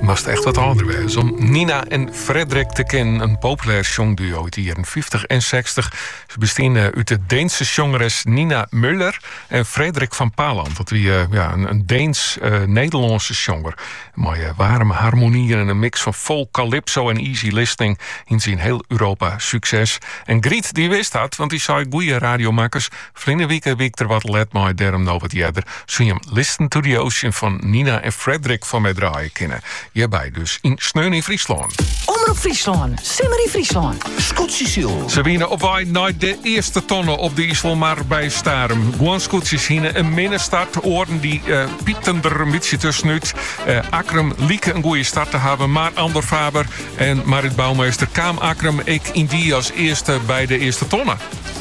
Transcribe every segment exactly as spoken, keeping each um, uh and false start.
was echt wat ouder wees om Nina en Fredrik te kennen. Een populair zongduo uit de jaren vijftig en zestig. Ze bestaan uit de Deense zangeres Nina Müller en Frederik van Paland. Dat wie uh, ja, een, een Deens-Nederlandse uh, zanger. Mooie warme harmonieën en een mix van folk, calypso en easy listening. In zijn heel Europa succes. En Griet die wist dat, want die zei goeie radiomakers. Vlinder week en week er wat let maar daarom nou wat jeder. Zul je hem Listen to the Ocean van Nina en Frederik van mij draaien kennen. Hierbij dus in Sneun in Friesland. Omroep Friesland, Simmer in Friesland. Scootsie-sil. Ze winnen op wij naar de eerste tonnen op de IJsselmar bij Starum. Gewoon scootjes hinnen een minnenstart. Oren die uh, pieten er een beetje tussenuit. Uh, Akrum lieke een goede start te hebben. Maar Ander Faber en Marit Bouwmeester kwam Akrum ik in die als eerste bij de eerste tonnen.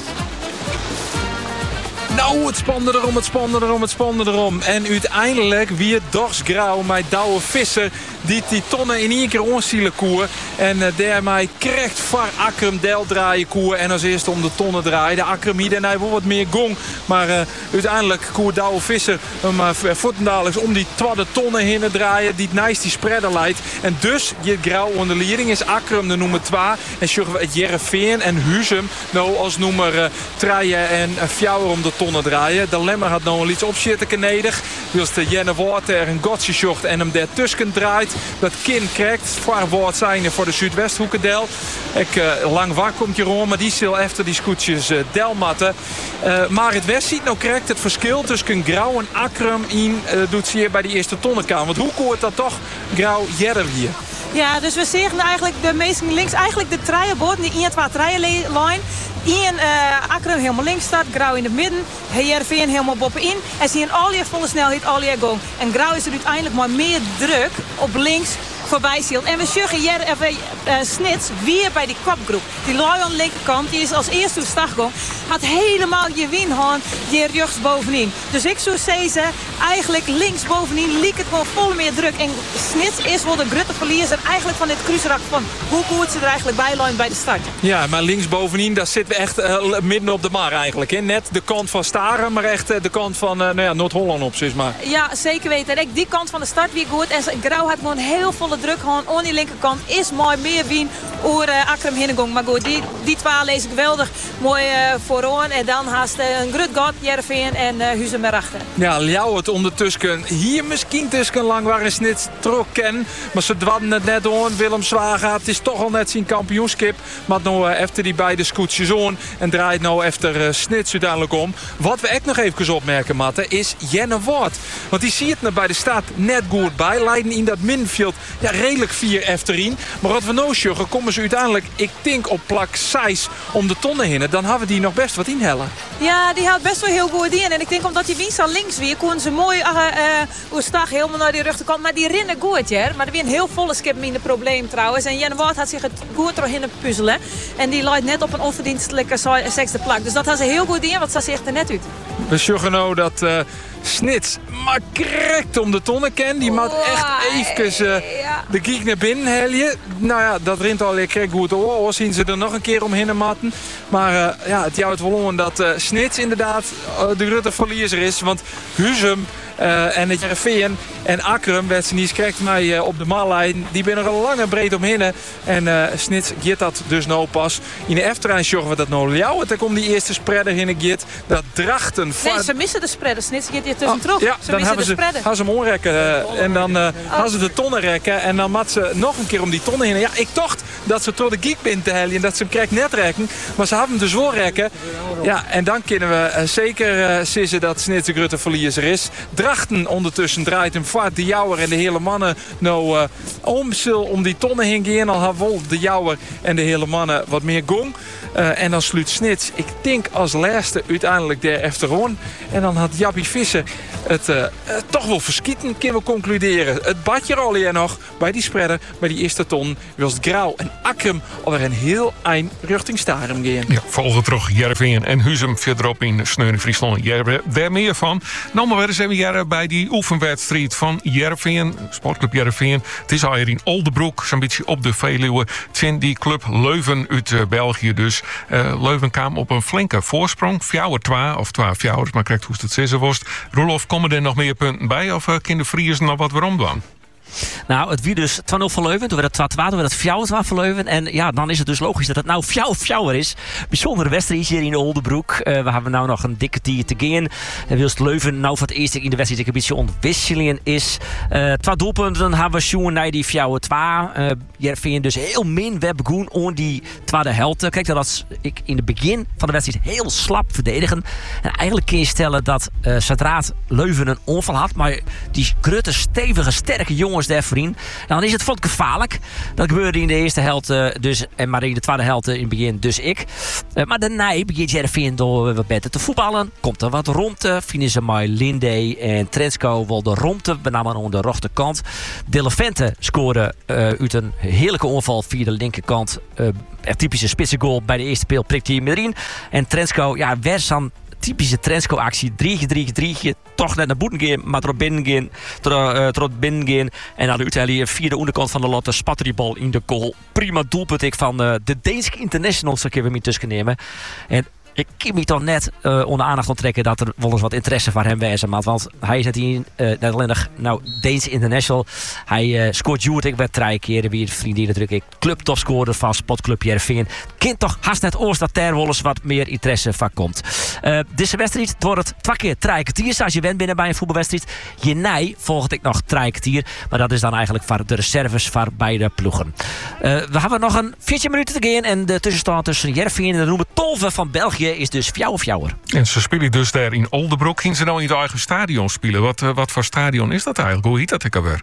Nou, het spande erom, het spande erom, het spande erom. En uiteindelijk weer dorsgrauw met Douwe Visser. Die die tonnen in één keer onzielen koer. En uh, daarmee krijgt Var Akrum del draaien koer. En als eerste om de tonnen draaien. De Akrum hier en hij wordt wat meer gong. Maar uh, uiteindelijk koer Douwe Visser hem uh, voetendalers om die tweede tonnen heen te draaien. Die het nice die spreader leidt. En dus je grauw onder de leiding is Akrum de nummer twee. En zorgen we het Jereveen en Huzum nou als nummer uh, draaien en uh, fjouwer om de tonnen draaien. De Lemmer had nou een iets opzitten nedig. Dus de Jenne Water een gotje zocht en hem daartussen draait. Dat kind krijgt voor woord zijn voor de Zuidwesthoekendel. Ik uh, lang waar komt je rond, maar die zal efter die scootjes uh, delmatten. Uh, maar het West ziet nou krijgt het verschil tussen Grauw en Akrum in uh, doet ze hier bij die eerste tonnenkaan. Want hoe koort dat toch Grauw Jerder hier? Ja, dus we zeggen eigenlijk de meesten links, eigenlijk de trijenboot, die één twee trijenlijn. Ian uh, Akrum helemaal links staat, Grauw in het midden, Heerenveen helemaal bovenin. En zie je al je volle snelheid, al je gong. En Grauw is er uiteindelijk maar meer druk op links voorbij zielt. En we zeggen hier even uh, Snits weer bij die kopgroep. Die lui aan de linkerkant, die is als eerste start gong. Had helemaal je winhaan, die rechts bovenin. Dus ik zou zeggen, eigenlijk links bovenin liep het gewoon vol meer druk. En Snits is wel de grote verliezer eigenlijk van dit cruiserak van hoe goed ze er eigenlijk bij lijnen bij de start. Ja, maar links bovenin, daar zitten we echt uh, midden op de mar eigenlijk. Hè? Net de kant van Staren, maar echt uh, de kant van uh, nou ja, Noord-Holland op, zeg maar. Ja, zeker weten. En die kant van de start weer goed. En Grauw had gewoon heel volle druk gewoon aan die linkerkant. Is mooi meer wien oer uh, Akrum Hinnegong. Maar goed, die, die twee lees ik geweldig mooi uh, vooraan. En dan haast uh, een grut gat, Jereveen en uh, Huzum erachter. Ja, Ljouw het ondertussen. Hier misschien tussen lang waar is niet trok ken. Maar ze dwadden het net aan. Willem Zwaga, het is toch al net zijn kampioenschap. Maar nou uh, efter die beide scootjes aan. En draait nou efter uh, Snits uiteindelijk om. Wat we echt nog even opmerken, Matte, is Jenne Woord. Want die ziet er bij de start net goed bij. Leiden in dat middenveld ja, redelijk vier efterin. Maar wat we nou zeggen, komen ze uiteindelijk, ik denk op plak zes om de tonnen heen. Dan hebben die nog best wat inhellen. Ja, die had best wel heel goed in. En ik denk omdat die winst al links weer, kon ze mooi uh, uh, stag helemaal naar die rechterkant. Maar die rennen goed, ja. Maar er weer een heel volle skip in de probleem trouwens. En Jenne Woord had zich het goed erin puzzelen. En die leidt net op een onverdienstelijke zesde plak. Dus dat had ze heel goed in, want ze zegt er net uit. We zeggen nou dat uh, Snits maar correct om de tonnen ken. Die maakt echt even uh, ja. de geek naar binnen helje. Nou ja, dat rint al lekker goed hoor. Zien ze er nog een keer omheen matten. Maar uh, ja, het jouwt wel om dat uh, Snits inderdaad uh, de grote verliezer is. Want Huzum uh, en het Jereveen en Akrum werd ze niet correct mij uh, op de mallijn. Die ben er al lang en breed omheen. En uh, Snits geeft dat dus nou pas. In de Efterijn zorgen we dat nou jou. Dan komt die eerste spreader in een git. Dat drachten. Nee, ze missen de spreader. Snits gaat hier tussen terug. Oh, ja, ze dan hebben de ze, gaan ze hem omrekken. Uh, en dan uh, oh. gaan ze de tonnen rekken. En dan mat ze nog een keer om die tonnen heen. Ja, ik dacht dat ze door de geek bent te hellen. En dat ze hem krijgt net rekken. Maar ze hebben hem dus wel rekken. Ja, en dan kunnen we uh, zeker uh, sissen dat Snits de grote verliezer is. Drachten ondertussen draait hem vaart de Jouwer en de hele mannen nou uh, om. Zul om die tonnen heen gaan. Al hebben de Jouwer en de hele mannen wat meer gong. Uh, en dan sluit Snits, ik denk als laatste uiteindelijk der efteroon. En dan had Jappie Visser het uh, uh, toch wel verschieten, kunnen we concluderen. Het badje al hier nog bij die spreader, bij die eerste ton. Was Grauw en Akrum alweer een heel eind richting Starum gaan. Ja, volgen terug Jereveen en Huzum verderop in Sneun in Friesland. Jij daar meer van. Nou, maar weer zijn we hier bij die oefenwedstrijd van Jereveen, Sportclub Jereveen. Het is al hier in Oldebroek, zo'n beetje op de Veluwe. Het zijn die club Leuven uit uh, België dus. Uh, Leuven kwam op een flinke voorsprong. Fjouwer twee of twee fjouwers, maar krijgt hoe het zes was. Roelof, komen er nog meer punten bij? Of uh, kunnen de Friers nog wat waarom doen? Nou, het wie dus twee nul voor Leuven. Toen werd het twee twee, toen werd het vier twee voor Leuven. En ja, dan is het dus logisch dat het nou vier vier is. Bijzondere wedstrijd hier in de Oldebroek. Uh, we hebben nou nog een dikke tier te gaan. En wilst Leuven nou voor het eerst in de wedstrijd een beetje ontwisselingen is. Uh, twee doelpunten hebben we zien naar die vier twee. Uh, Heerenveen dus heel min weer begonnen om die tweede helft. Kijk, dat was ik in het begin van de wedstrijd heel slap verdedigen. En eigenlijk kun je stellen dat uh, zodra Leuven een onval had, maar die grote, stevige, sterke jongens daar voorin, dan is het vond gevaarlijk. Dat gebeurde in de eerste helft uh, dus, en maar in de tweede helft uh, in het begin dus ik. Uh, maar daarna begint Heerenveen door wat beter te voetballen. Komt er wat rondte. Vinden ze maar Linde en Trensko wel de rondte, met name aan de rechterkant. De Levente scoorde uh, uit een heerlijke onval via de linkerkant. Uh, een typische spitse goal bij de eerste peel prikt hij hem erin. En Trensko, ja, werd zo'n typische Trensko-actie. Drietje, drietje, drietje. Toch net naar boeten gaan, maar erop binnen gaan. Erop binnen gaan. En dan uiteindelijk via de onderkant van de lotte spatte die bal in de goal. Prima doelpunt ik van uh, de Deense internationals. Daar kunnen we hem tussen nemen. En ik kan me toch net uh, onder aandacht onttrekken dat er wel eens wat interesse voor hem wezen. Want hij is net hier uh, net alleen nog nou, Deense international. Hij uh, scoort Juwet ik werd drie keer. Wie vriendin natuurlijk ik club topscorer van Spotclub Heerenveen. Kind toch haast net oors dat er wel eens wat meer interesse van komt. Uh, deze wedstrijd wordt het twee keer drie kwartier. Zoals je bent binnen bij een voetbalwedstrijd. Je nee volgt ik nog drie kwartier. Maar dat is dan eigenlijk voor de reserves voor beide ploegen. Uh, we hebben nog een veertien minuten te gaan. En de tussenstand tussen Heerenveen en de noemen Tolve van België is dus vier of vier. En ze spelen dus daar in Oldebroek. Gingen ze nou in het eigen stadion spelen? Wat, uh, wat voor stadion is dat eigenlijk? Hoe heet dat ik alweer?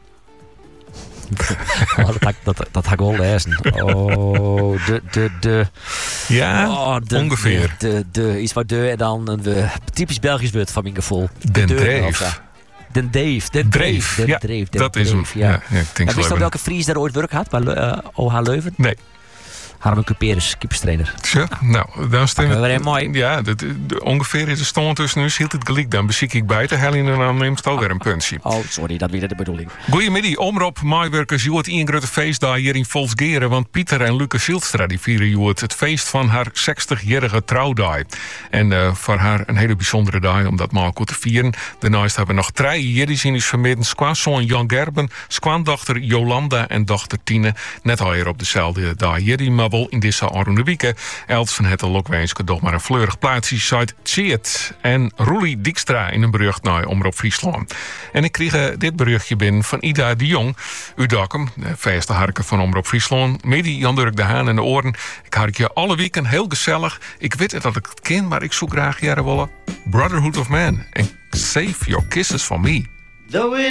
Oh, dat, dat, dat ga ik wel lezen. Oh, de, de, de. Ja, oh, de, ongeveer. De, de, de, iets wat de en dan een uh, typisch Belgisch woord van mijn gevoel. Den Dreef. Den Dreef. Den Dreef. Ja, Dreef. dat is hem. Ja. Ja, ja, ik denk en wist je welke Fries daar ooit werk had? Bij uh, O H Leuven? Nee. Harmen Cuperus, keeperstrainer. Zo, nou, dan stemmen we. mooi. Ja, de, de, de, ongeveer is de stand tussen nu. Hield het gelijk, dan beziek ik buiten. Helen en dan neemt het alweer een puntje. Oh, sorry, dat weer de bedoeling. Goedemiddag, omroep, maaiwerkers. Je wordt een grote feestdag hier in Volksgeren. Want Pieter en Luca Zilstra die vieren je het feest van haar zestigjarige trouwdag. En uh, voor haar een hele bijzondere dag om dat maar te vieren. Daarnaast hebben we nog drie jiddies in ons vermidden. Squaanzoon Jan Gerben, squaandochter Jolanda en dochter Tine. Net al hier op dezelfde dag jiddie, maar wel in deze Arroende Wieken. Els van het Lokwenske doch maar een fleurig plaatsje zuid Tjeet. En Roelie Dijkstra in een bericht naar Omroep Friesland. En ik kreeg uh, dit berichtje binnen van Ida de Jong. U dakum, de vijfde harken van Omroep Friesland. Medi Jan-Dirk de Haan en de oren. Ik hark je alle weken heel gezellig. Ik weet dat ik het ken, maar ik zoek graag jaren willen. Brotherhood of Man. En save your kisses for me.